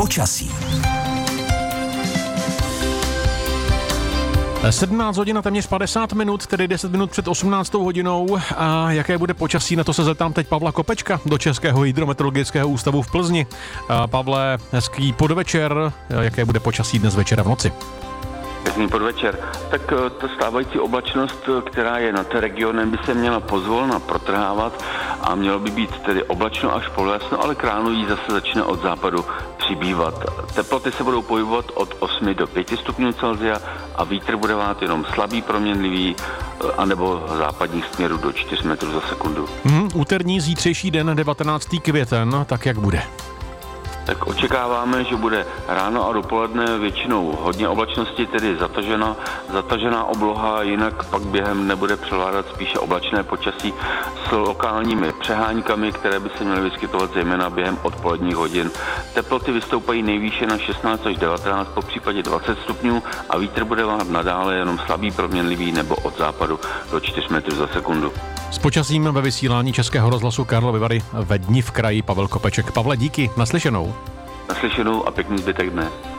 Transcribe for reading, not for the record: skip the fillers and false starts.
Počasí. 17 hodin a téměř 50 minut, tedy 10 minut před 18. hodinou. A jaké bude počasí, na to se zeptám teď Pavla Kopečka do Českého hydrometeorologického ústavu v Plzni. Pavle, hezký podvečer, jaké bude počasí dnes večer a v noci? Pěkný podvečer. Tak ta stávající oblačnost, která je nad regionem, by se měla pozvolna protrhávat a mělo by být tedy oblačno až polojasno, ale k ránu jí zase začne od západu přibývat. Teploty se budou pohybovat od 8 do 5 stupňů Celsia a vítr bude vát jenom slabý, proměnlivý, anebo západních směrů do 4 metrů za sekundu. Úterní zítřejší den, 19. květen, tak jak bude? Tak očekáváme, že bude ráno a dopoledne většinou hodně oblačnosti, tedy zatažená obloha, jinak pak během nebude převládat spíše oblačné počasí s lokálními přeháňkami, které by se měly vyskytovat zejména během odpoledních hodin. Teploty vystoupají nejvýše na 16 až 19, po případě 20 stupňů a vítr bude vát nadále jenom slabý, proměnlivý nebo od západu do 4 metrů za sekundu. S počasím ve vysílání Českého rozhlasu Karlovy Vary ve Dni v kraji Pavel Kopeček. Pavle, díky, naslyšenou. Naslyšenou a pěkný zbytek dne.